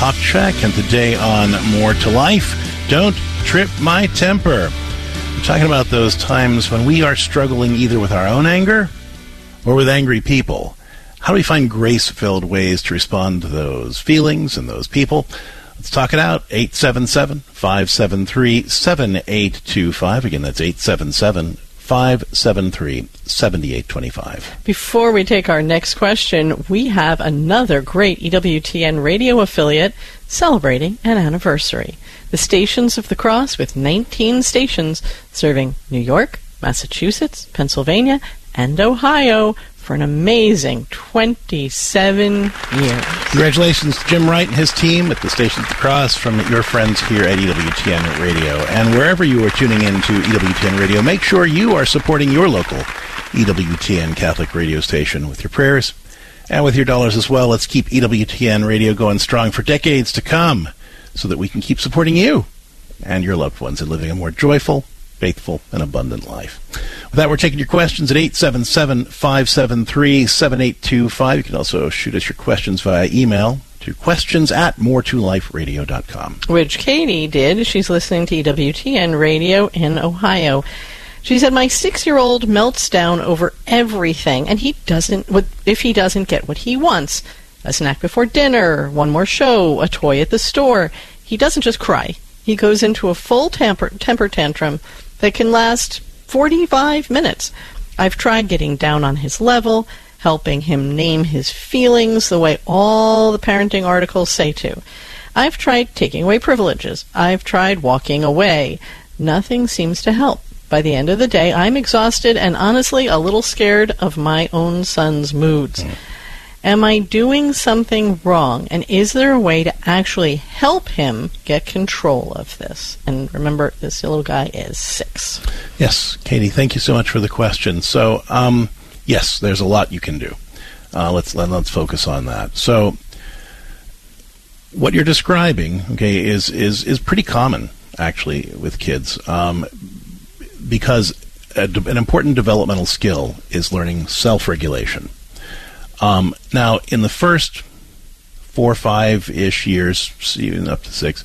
Thought Check, and today on More to Life, Don't Trip My Temper. We're talking about those times when we are struggling either with our own anger or with angry people. How do we find grace-filled ways to respond to those feelings and those people? Let's talk it out. 877-573-7825. Again, that's 877-573-7825. Before we take our next question, we have another great EWTN radio affiliate celebrating an anniversary. The Stations of the Cross, with 19 stations serving New York, Massachusetts, Pennsylvania, and Ohio for an amazing 27 years. Congratulations to Jim Wright and his team at the Stations of the Cross from your friends here at EWTN Radio. And wherever you are tuning in to EWTN Radio, make sure you are supporting your local EWTN Catholic radio station with your prayers and with your dollars as well. Let's keep EWTN Radio going strong for decades to come so that we can keep supporting you and your loved ones and living a more joyful, faithful, and abundant life. With that, we're taking your questions at 877-573-7825. You can also shoot us your questions via email to questions@moretoliferadio.com. Which Katie did. She's listening to EWTN Radio in Ohio. She said, my 6-year-old melts down over everything, and if he doesn't get what he wants. A snack before dinner, one more show, a toy at the store. He doesn't just cry. He goes into a full temper tantrum that can last 45 minutes. I've tried getting down on his level, helping him name his feelings the way all the parenting articles say to. I've tried taking away privileges. I've tried walking away. Nothing seems to help. By the end of the day, I'm exhausted and honestly a little scared of my own son's moods. Am I doing something wrong? And is there a way to actually help him get control of this? And remember, this little guy is 6. Yes, Katie, thank you so much for the question. So, yes, there's a lot you can do. Let's focus on that. So, what you're describing, okay, is pretty common actually with kids, because an important developmental skill is learning self-regulation. Now, in the first 4 or 5-ish years, even up to 6,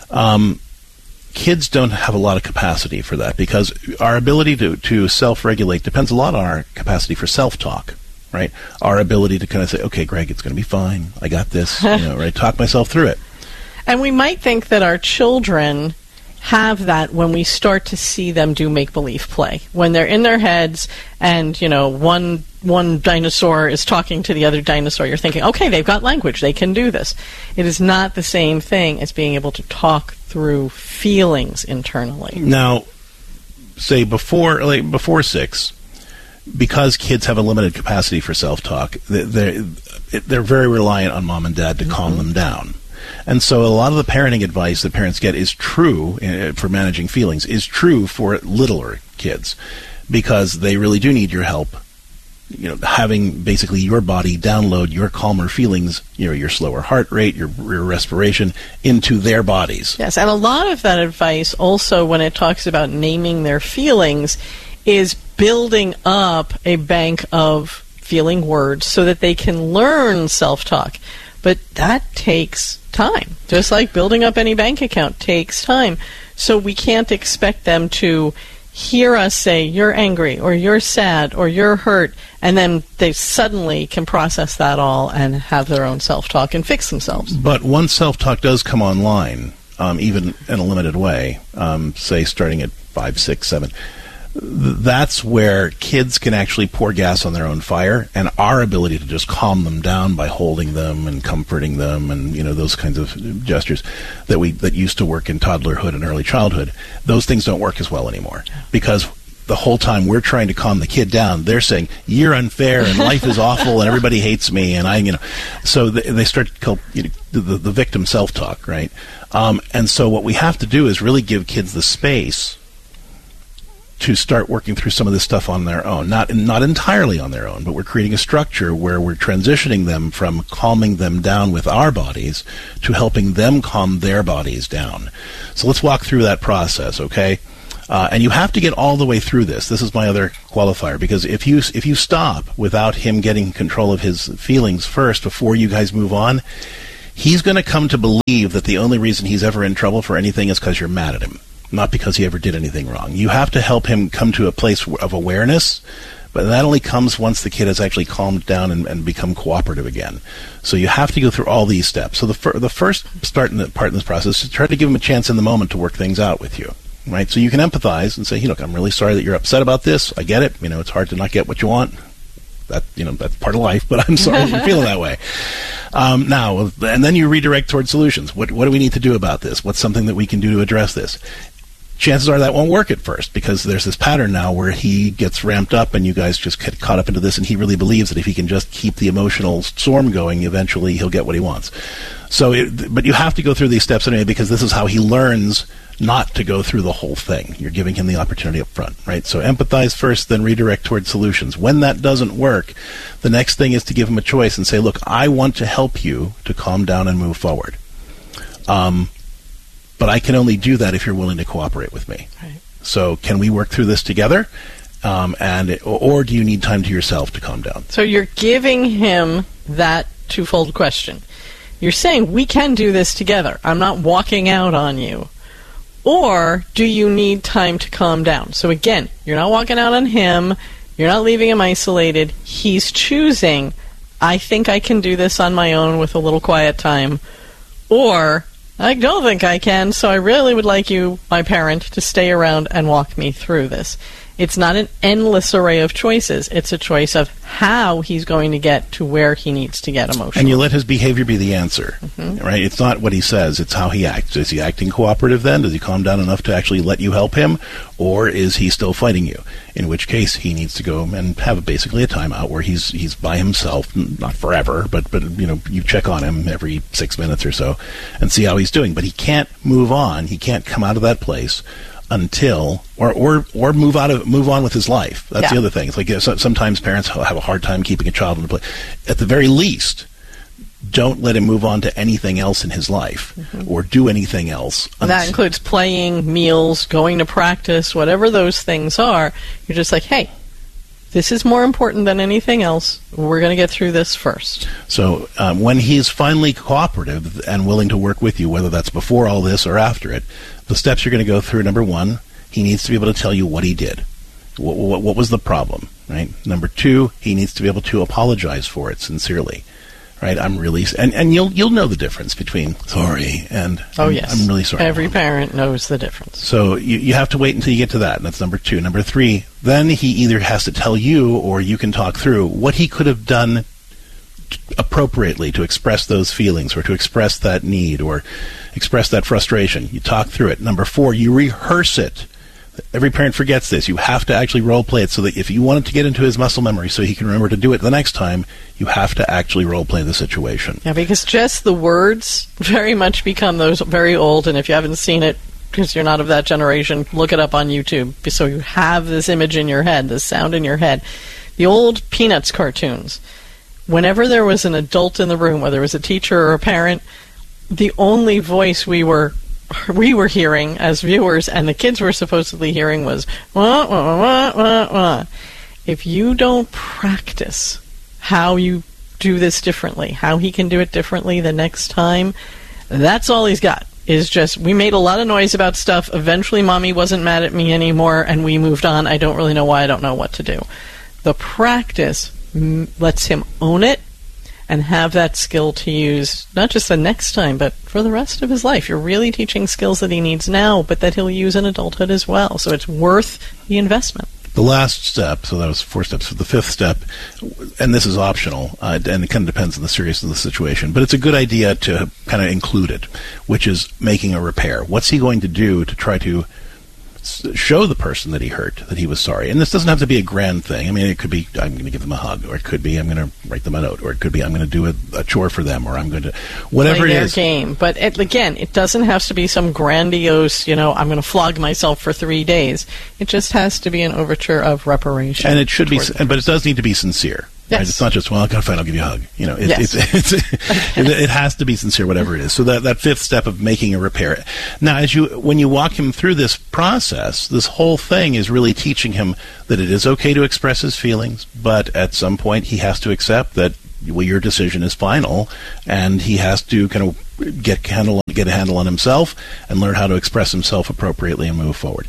kids don't have a lot of capacity for that because our ability to self-regulate depends a lot on our capacity for self-talk, right? Our ability to kind of say, okay, Greg, it's going to be fine. I got this, right? Talk myself through it. And we might think that our children have that when we start to see them do make-believe play. When they're in their heads and, one dinosaur is talking to the other dinosaur, you're thinking, okay, they've got language, they can do this. It is not the same thing as being able to talk through feelings internally. Now, say before 6, because kids have a limited capacity for self-talk, they're very reliant on mom and dad to calm them down. And so a lot of the parenting advice that parents get is true for managing feelings, is true for littler kids, because they really do need your help, having basically your body download your calmer feelings, your slower heart rate, your respiration into their bodies. Yes, and a lot of that advice also, when it talks about naming their feelings, is building up a bank of feeling words so that they can learn self-talk. But that takes time. Just like building up any bank account takes time. So we can't expect them to hear us say, you're angry, or you're sad, or you're hurt, and then they suddenly can process that all and have their own self-talk and fix themselves. But once self-talk does come online, even in a limited way, say starting at 5, 6, 7, that's where kids can actually pour gas on their own fire, and our ability to just calm them down by holding them and comforting them and those kinds of gestures that used to work in toddlerhood and early childhood, those things don't work as well anymore, because the whole time we're trying to calm the kid down, they're saying, you're unfair and life is awful and everybody hates me, and so they start to call the victim self-talk, right? And so what we have to do is really give kids the space to start working through some of this stuff on their own. Not entirely on their own, but we're creating a structure where we're transitioning them from calming them down with our bodies to helping them calm their bodies down. So let's walk through that process, okay? And you have to get all the way through this. This is my other qualifier, because if you stop without him getting control of his feelings first before you guys move on, he's going to come to believe that the only reason he's ever in trouble for anything is because you're mad at him, not because he ever did anything wrong. You have to help him come to a place of awareness, but that only comes once the kid has actually calmed down and become cooperative again. So you have to go through all these steps. So the first part in this process is to try to give him a chance in the moment to work things out with you. Right? So you can empathize and say, hey, look, I'm really sorry that you're upset about this. I get it. It's hard to not get what you want. That's part of life, but I'm sorry that you're feeling that way. Now, and then you redirect towards solutions. What do we need to do about this? What's something that we can do to address this? Chances are that won't work at first, because there's this pattern now where he gets ramped up and you guys just get caught up into this, and he really believes that if he can just keep the emotional storm going, eventually he'll get what he wants. But you have to go through these steps anyway, because this is how he learns not to go through the whole thing. You're giving him the opportunity up front, right? So empathize first, then redirect towards solutions. When that doesn't work, the next thing is to give him a choice and say, look, I want to help you to calm down and move forward. But I can only do that if you're willing to cooperate with me. Right. So can we work through this together? Or do you need time to yourself to calm down? So you're giving him that twofold question. You're saying, we can do this together. I'm not walking out on you. Or do you need time to calm down? So again, you're not walking out on him. You're not leaving him isolated. He's choosing, I think I can do this on my own with a little quiet time. Or, I don't think I can, so I really would like you, my parent, to stay around and walk me through this. It's not an endless array of choices. It's a choice of how he's going to get to where he needs to get emotionally. And you let his behavior be the answer, right? It's not what he says, it's how he acts. Is he acting cooperative then? Does he calm down enough to actually let you help him? Or is he still fighting you? In which case, he needs to go and have basically a timeout where he's by himself, not forever, but you check on him every 6 minutes or so and see how he's doing. But he can't move on. He can't come out of that place until or move on with his life. That's the other thing. It's like sometimes parents have a hard time keeping a child in the place. At the very least, don't let him move on to anything else in his life or do anything else. That includes playing, meals, going to practice, whatever those things are. You're just like, hey, this is more important than anything else. We're going to get through this first. So when he's finally cooperative and willing to work with you, whether that's before all this or after it, the steps you're going to go through, number one, he needs to be able to tell you what he did. What was the problem, right? Number two, he needs to be able to apologize for it sincerely, right? I'm really... And you'll know the difference between sorry and I'm really sorry. Every parent knows the difference. So you have to wait until you get to that, and that's number two. Number three, then he either has to tell you or you can talk through what he could have done appropriately to express those feelings or to express that need or express that frustration. You talk through it. Number four, you rehearse it. Every parent forgets this. You have to actually role play it so that if you want it to get into his muscle memory so he can remember to do it the next time, you have to actually role play the situation. Yeah, because just the words very much become those very old, and if you haven't seen it because you're not of that generation, look it up on YouTube so you have this image in your head, this sound in your head. The old Peanuts cartoons, whenever there was an adult in the room, whether it was a teacher or a parent, the only voice we were hearing as viewers and the kids were supposedly hearing was wah, wah, wah, wah, wah. If you don't practice how you do this differently, how he can do it differently the next time, that's all he's got. Is just, we made a lot of noise about stuff, eventually mommy wasn't mad at me anymore and we moved on. I don't really know why, I don't know what to do. The practice lets him own it and have that skill to use not just the next time, but for the rest of his life. You're really teaching skills that he needs now, but that he'll use in adulthood as well. So it's worth the investment. The last step, so that was 4 steps. So the fifth step, and this is optional, and it kind of depends on the seriousness of the situation, but it's a good idea to kind of include it, which is making a repair. What's he going to do to try to show the person that he hurt that he was sorry? And this doesn't have to be a grand thing. I mean, it could be, I'm going to give them a hug, or it could be, I'm going to write them a note, or it could be, I'm going to do a chore for them, or I'm going to, whatever play it their is. Game. But again, it doesn't have to be some grandiose, I'm going to flog myself for 3 days. It just has to be an overture of reparation. And it should be, but it does need to be sincere. Yes. Right? It's not just, well, fine, I'll give you a hug. Yes. It has to be sincere, whatever it is. So that fifth step of making a repair. Now, when you walk him through this process, this whole thing is really teaching him that it is okay to express his feelings, but at some point he has to accept that well, your decision is final, and he has to kind of get a handle on himself and learn how to express himself appropriately and move forward.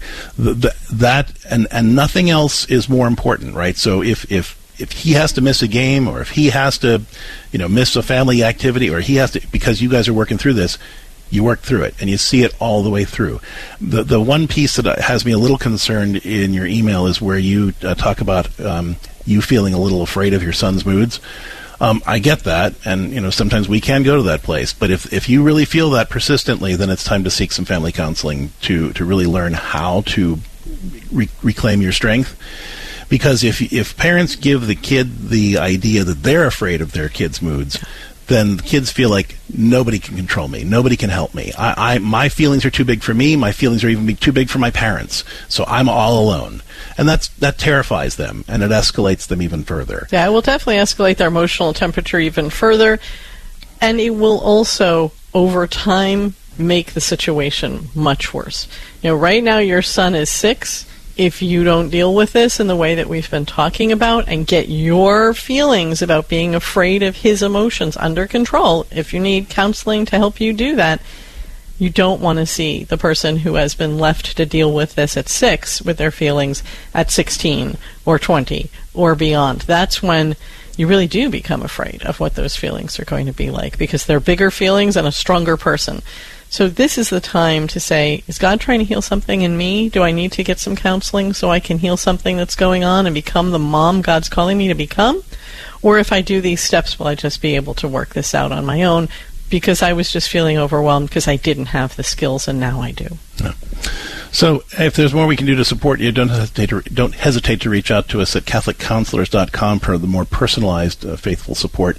That and nothing else is more important, right? So if he has to miss a game, or if he has to, miss a family activity, or he has to, because you guys are working through this, you work through it, and you see it all the way through. The one piece that has me a little concerned in your email is where you talk about you feeling a little afraid of your son's moods. I get that, and sometimes we can go to that place. But if you really feel that persistently, then it's time to seek some family counseling to really learn how to reclaim your strength. Because if parents give the kid the idea that they're afraid of their kids' moods, then the kids feel like nobody can control me, nobody can help me. My feelings are too big for me. My feelings are even too big for my parents. So I'm all alone, and that terrifies them, and it escalates them even further. Yeah, it will definitely escalate their emotional temperature even further, and it will also, over time, make the situation much worse. Right now your son is 6. If you don't deal with this in the way that we've been talking about and get your feelings about being afraid of his emotions under control, if you need counseling to help you do that, you don't want to see the person who has been left to deal with this at 6 with their feelings at 16 or 20 or beyond. That's when you really do become afraid of what those feelings are going to be like, because they're bigger feelings and a stronger person. So this is the time to say, is God trying to heal something in me? Do I need to get some counseling so I can heal something that's going on and become the mom God's calling me to become? Or if I do these steps, will I just be able to work this out on my own because I was just feeling overwhelmed because I didn't have the skills and now I do? No. So if there's more we can do to support you, don't hesitate to reach out to us at CatholicCounselors.com for the more personalized, faithful support.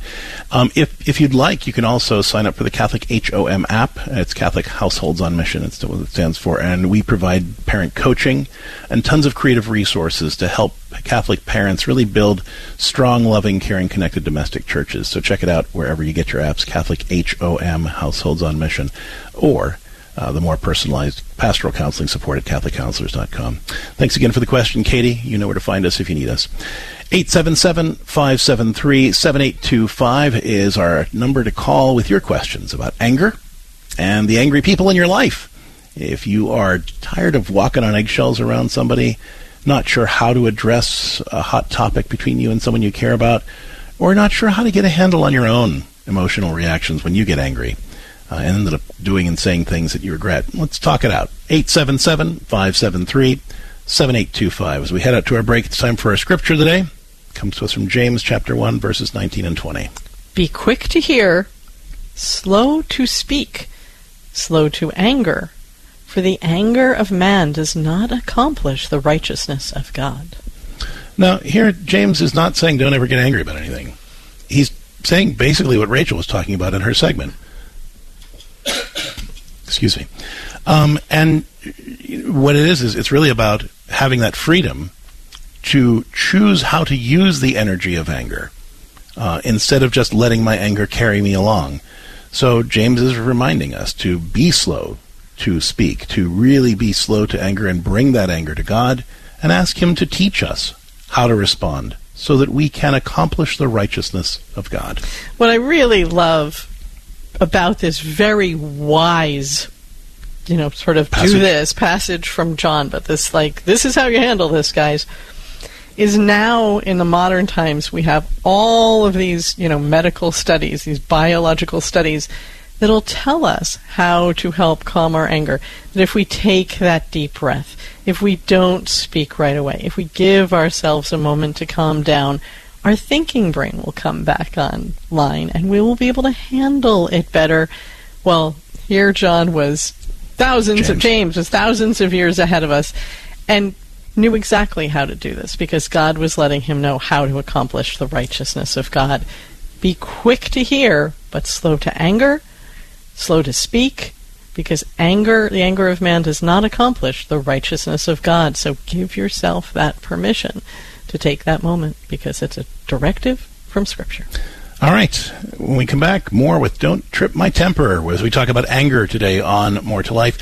If you'd like, you can also sign up for the Catholic HOM app. It's Catholic Households on Mission. It's what it stands for. And we provide parent coaching and tons of creative resources to help Catholic parents really build strong, loving, caring, connected domestic churches. So check it out wherever you get your apps, Catholic HOM, Households on Mission, or the more personalized pastoral counseling support at CatholicCounselors.com. Thanks again for the question, Katie. You know where to find us if you need us. 877-573-7825 is our number to call with your questions about anger and the angry people in your life. If you are tired of walking on eggshells around somebody, not sure how to address a hot topic between you and someone you care about, or not sure how to get a handle on your own emotional reactions when you get angry, and ended up doing and saying things that you regret, let's talk it out. 877-573-7825. As we head out to our break, it's time for our scripture today. It comes to us from James chapter 1, verses 19 and 20. Be quick to hear, slow to speak, slow to anger, for the anger of man does not accomplish the righteousness of God. Now, here James is not saying don't ever get angry about anything. He's saying basically what Rachel was talking about in her segment. Excuse me. And what it is it's really about having that freedom to choose how to use the energy of anger instead of just letting my anger carry me along. So James is reminding us to be slow to speak, to really be slow to anger and bring that anger to God and ask Him to teach us how to respond so that we can accomplish the righteousness of God. What I really love about this very wise, sort of passage from John, but this is how you handle this, guys, is now in the modern times we have all of these, medical studies, these biological studies that'll tell us how to help calm our anger. That if we take that deep breath, if we don't speak right away, if we give ourselves a moment to calm down, our thinking brain will come back online and we will be able to handle it better. Well, here James was thousands of years ahead of us and knew exactly how to do this because God was letting him know how to accomplish the righteousness of God. Be quick to hear, but slow to anger, slow to speak, because the anger of man does not accomplish the righteousness of God. So give yourself that permission to take that moment because it's a directive from Scripture. All right. When we come back, more with Don't Trip My Temper as we talk about anger today on More to Life.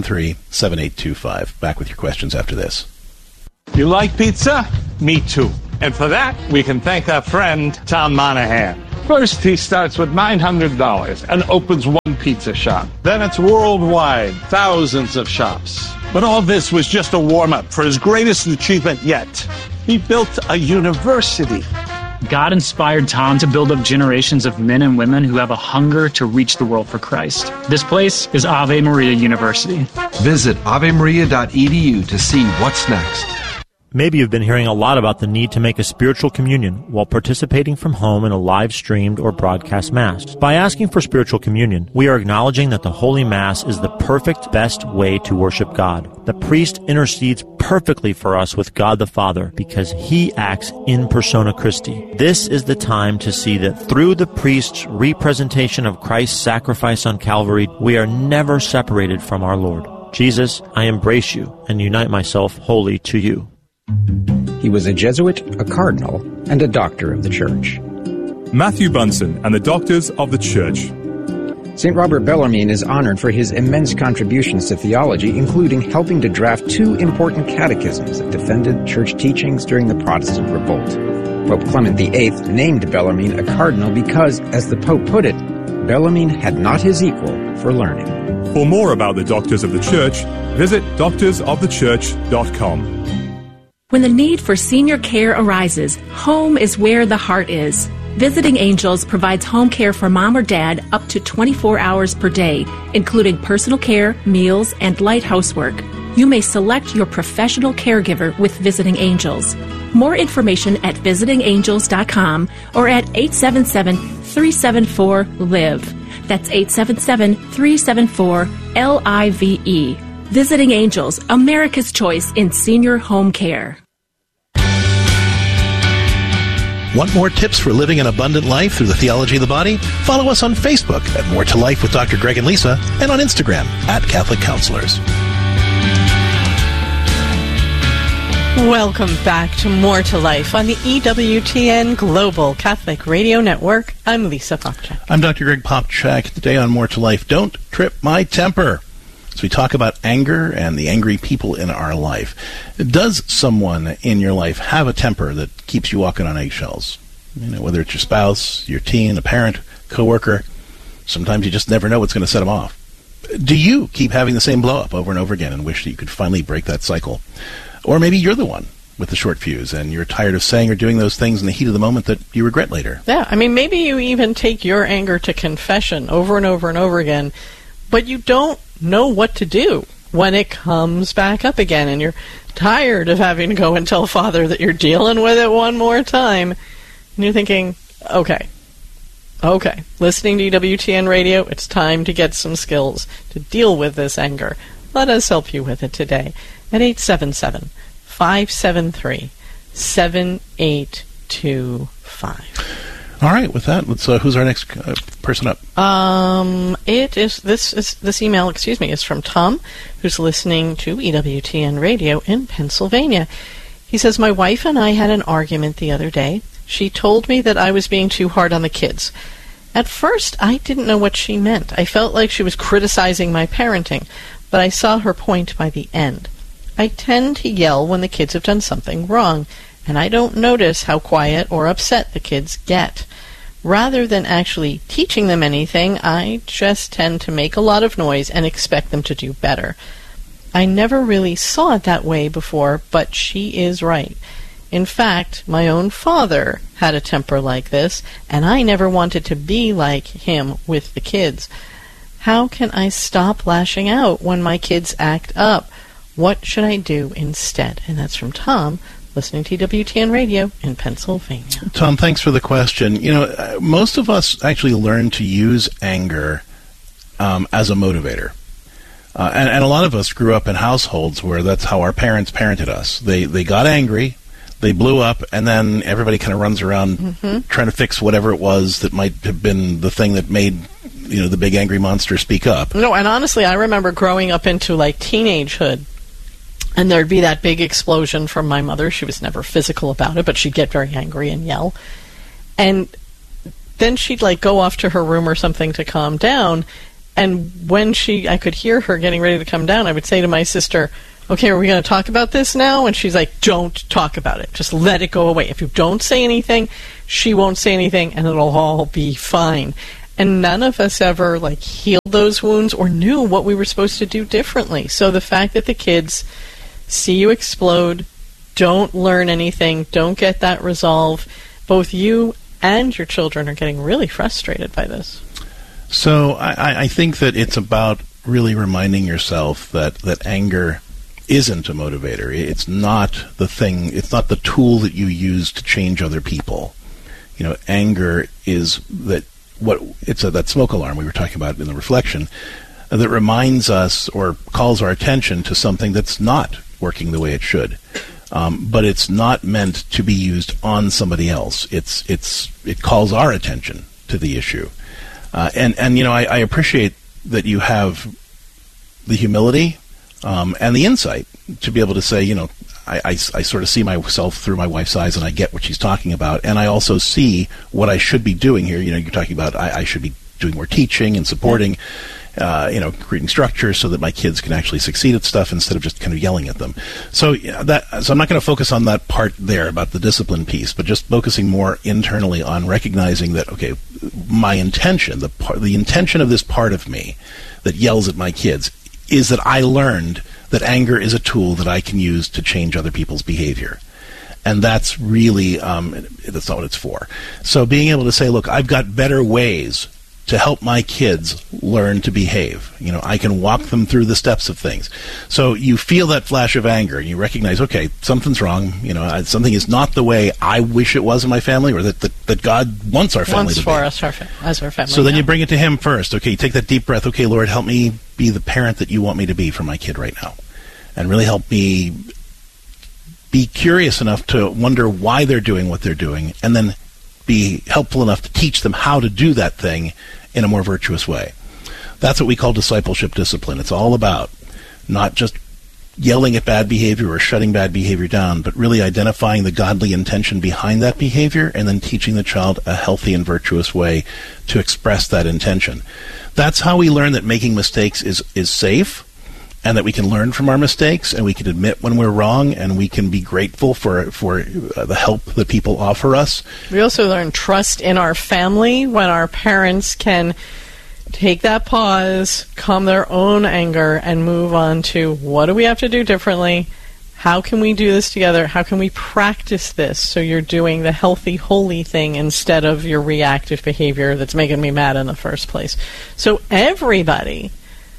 877-573-7825. Back with your questions after this. You like pizza? Me too. And for that, we can thank our friend, Tom Monahan. First, he starts with $900 and opens one pizza shop. Then it's worldwide, thousands of shops. But all this was just a warm-up for his greatest achievement yet. He built a university. God inspired Tom to build up generations of men and women who have a hunger to reach the world for Christ. This place is Ave Maria University. Visit avemaria.edu to see what's next. Maybe you've been hearing a lot about the need to make a spiritual communion while participating from home in a live-streamed or broadcast Mass. By asking for spiritual communion, we are acknowledging that the Holy Mass is the perfect, best way to worship God. The priest intercedes perfectly for us with God the Father because he acts in persona Christi. This is the time to see that through the priest's representation of Christ's sacrifice on Calvary, we are never separated from our Lord. Jesus, I embrace you and unite myself wholly to you. He was a Jesuit, a cardinal, and a doctor of the Church. Matthew Bunson and the Doctors of the Church. St. Robert Bellarmine is honored for his immense contributions to theology, including helping to draft 2 important catechisms that defended church teachings during the Protestant revolt. Pope Clement VIII named Bellarmine a cardinal because, as the Pope put it, Bellarmine had not his equal for learning. For more about the Doctors of the Church, visit doctorsofthechurch.com. When the need for senior care arises, home is where the heart is. Visiting Angels provides home care for mom or dad up to 24 hours per day, including personal care, meals, and light housework. You may select your professional caregiver with Visiting Angels. More information at visitingangels.com or at 877-374-LIVE. That's 877-374-LIVE. Visiting Angels, America's choice in senior home care. Want more tips for living an abundant life through the theology of the body? Follow us on Facebook at More to Life with Dr. Greg and Lisa, and on Instagram at Catholic Counselors. Welcome back to More to Life on the EWTN Global Catholic Radio Network. I'm Lisa Popchak. I'm Dr. Greg Popchak. Today on More to Life, don't trip my temper. So we talk about anger and the angry people in our life. Does someone in your life have a temper that keeps you walking on eggshells? You know, whether it's your spouse, your teen, a parent, coworker, sometimes you just never know what's going to set them off. Do you keep having the same blow-up over and over again and wish that you could finally break that cycle? Or maybe you're the one with the short fuse and you're tired of saying or doing those things in the heat of the moment that you regret later. Yeah, I mean, maybe you even take your anger to confession over and over and over again, but you don't know what to do when it comes back up again and you're tired of having to go and tell Father that you're dealing with it one more time. And you're thinking, okay, listening to EWTN Radio, it's time to get some skills to deal with this anger. Let us help you with it today at 877-573-7825. All right, with that, let's. Who's our next person up? This email is from Tom, who's listening to EWTN Radio in Pennsylvania. He says, my wife and I had an argument the other day. She told me that I was being too hard on the kids. At first, I didn't know what she meant. I felt like she was criticizing my parenting, but I saw her point by the end. I tend to yell when the kids have done something wrong, and I don't notice how quiet or upset the kids get. Rather than actually teaching them anything, I just tend to make a lot of noise and expect them to do better. I never really saw it that way before, but she is right. In fact, my own father had a temper like this, and I never wanted to be like him with the kids. How can I stop lashing out when my kids act up? What should I do instead? And that's from Tom, listening to WTN Radio in Pennsylvania. Tom, thanks for the question. You know, most of us actually learn to use anger as a motivator. And a lot of us grew up in households where that's how our parents parented us. They got angry, they blew up, and then everybody kind of runs around trying to fix whatever it was that might have been the thing that made, you know, the big angry monster speak up. No, and honestly, I remember growing up into, like, teenagehood, and there'd be that big explosion from my mother. She was never physical about it, but she'd get very angry and yell. And then she'd, like, go off to her room or something to calm down. And when I could hear her getting ready to come down, I would say to my sister, okay, are we going to talk about this now? And she's like, don't talk about it. Just let it go away. If you don't say anything, she won't say anything, and it'll all be fine. And none of us ever healed those wounds or knew what we were supposed to do differently. So the fact that the kids see you explode, don't learn anything, don't get that resolve, both you and your children are getting really frustrated by this. So I think that it's about really reminding yourself that anger isn't a motivator. It's not the thing, it's not the tool that you use to change other people. Anger is that smoke alarm we were talking about in the reflection that reminds us or calls our attention to something that's not working the way it should. But it's not meant to be used on somebody else. It calls our attention to the issue. And I appreciate that you have the humility and the insight to be able to say, I sort of see myself through my wife's eyes, and I get what she's talking about, and I also see what I should be doing here. You're talking about I should be doing more teaching and supporting, creating structure so that my kids can actually succeed at stuff instead of just kind of yelling at them. So I'm not going to focus on that part there about the discipline piece, but just focusing more internally on recognizing that, okay, my intention, the intention of this part of me that yells at my kids is that I learned that anger is a tool that I can use to change other people's behavior. And that's really, that's not what it's for. So being able to say, look, I've got better ways to help my kids learn to behave. I can walk them through the steps of things. So you feel that flash of anger and you recognize, okay, something's wrong. Something is not the way I wish it was in my family, or that God wants our family to be. Wants for us as our family. So then you bring it to Him first. Okay, you take that deep breath. Okay, Lord, help me be the parent that you want me to be for my kid right now. And really help me be curious enough to wonder why they're doing what they're doing, and then be helpful enough to teach them how to do that thing in a more virtuous way. That's what we call discipleship discipline. It's all about not just yelling at bad behavior or shutting bad behavior down, but really identifying the godly intention behind that behavior and then teaching the child a healthy and virtuous way to express that intention. That's how we learn that making mistakes is safe, and that we can learn from our mistakes, and we can admit when we're wrong, and we can be grateful for the help that people offer us. We also learn trust in our family when our parents can take that pause, calm their own anger, and move on to what do we have to do differently? How can we do this together? How can we practice this so you're doing the healthy, holy thing instead of your reactive behavior that's making me mad in the first place? So everybody,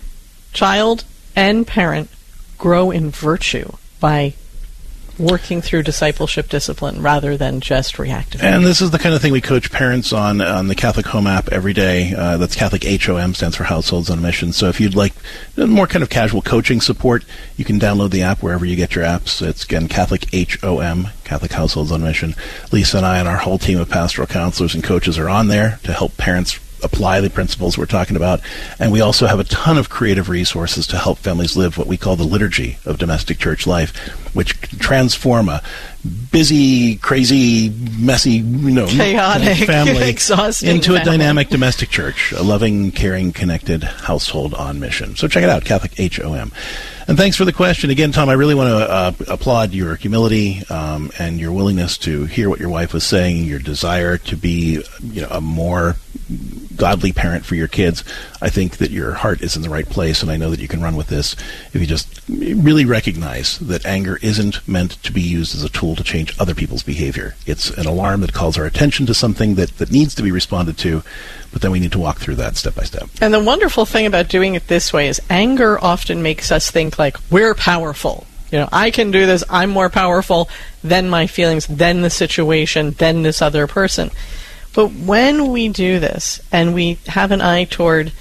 child and parent, grow in virtue by working through discipleship discipline rather than just reactive. And this is the kind of thing we coach parents on the Catholic Home app every day. That's Catholic HOM, stands for Households on Mission. So if you'd like more kind of casual coaching support, you can download the app wherever you get your apps. It's, again, Catholic HOM, Catholic Households on Mission. Lisa and I and our whole team of pastoral counselors and coaches are on there to help parents apply the principles we're talking about. And we also have a ton of creative resources to help families live what we call the liturgy of domestic church life, which can transform a busy, crazy, messy, chaotic, family exhausting into family. A dynamic domestic church, a loving, caring, connected household on mission. So check it out, Catholic HOM. And thanks for the question. Again, Tom, I really want to applaud your humility and your willingness to hear what your wife was saying, your desire to be a more godly parent for your kids. I think that your heart is in the right place, and I know that you can run with this if you just really recognize that anger isn't meant to be used as a tool to change other people's behavior. It's an alarm that calls our attention to something that needs to be responded to, but then we need to walk through that step by step. And the wonderful thing about doing it this way is anger often makes us think like we're powerful. I can do this. I'm more powerful than my feelings, than the situation, than this other person. But when we do this and we have an eye toward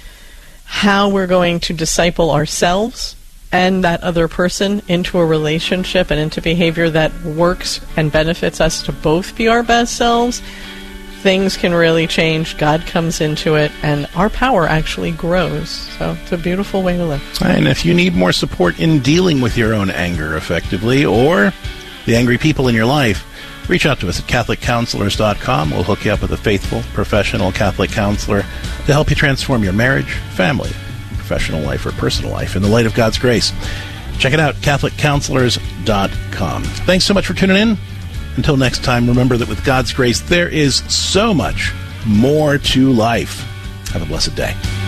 how we're going to disciple ourselves and that other person into a relationship and into behavior that works and benefits us to both be our best selves, things can really change. God comes into it, and our power actually grows. So it's a beautiful way to live. And if you need more support in dealing with your own anger effectively, or the angry people in your life, reach out to us at CatholicCounselors.com. We'll hook you up with a faithful, professional Catholic counselor to help you transform your marriage, family, professional life, or personal life in the light of God's grace. Check it out, CatholicCounselors.com. Thanks so much for tuning in. Until next time, remember that with God's grace, there is so much more to life. Have a blessed day.